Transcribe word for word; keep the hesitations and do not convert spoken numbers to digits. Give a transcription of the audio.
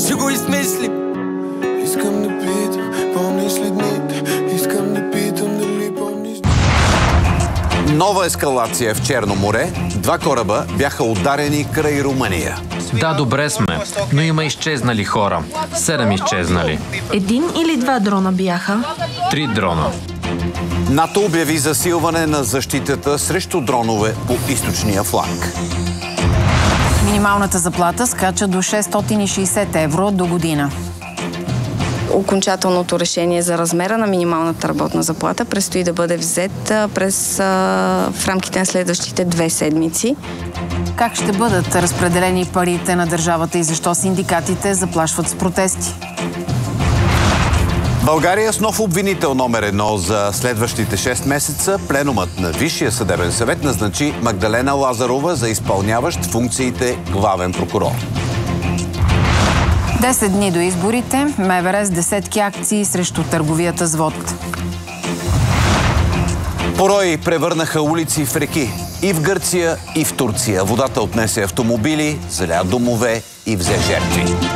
си го измислим. Искам да питам, помниш ли дните? Искам да питам дали помниш. Нова ескалация в Черно море. Два кораба бяха ударени край Румъния. Да, добре сме, но има изчезнали хора. Седем изчезнали. Един или два дрона бяха? Три дрона. НАТО обяви засилване на защитата срещу дронове по източния фланг. Минималната заплата скача до шестстотин и шейсет евро до година. Окончателното решение за размера на минималната работна заплата предстои да бъде взет през, в рамките на следващите две седмици. Как ще бъдат разпределени парите на държавата и защо синдикатите заплашват с протести? България с нов обвинител номер едно за следващите шест месеца. Пленумът на Висшия съдебен съвет назначи Магдалена Лазарова за изпълняващ функциите главен прокурор. Десет дни до изборите, МВР с десетки акции срещу търговията с вод. Порои превърнаха улици в реки. И в Гърция, и в Турция. Водата отнесе автомобили, заля домове и взе жертви.